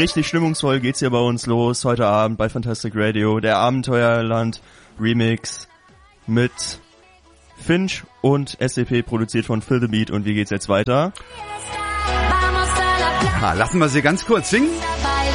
richtig stimmungsvoll geht's hier bei uns los heute Abend bei Fantastic Radio, der Abenteuerland Remix mit Finch und SCP, produziert von Phil the Beat. Und wie geht's jetzt weiter? Lassen wir sie ganz kurz singen.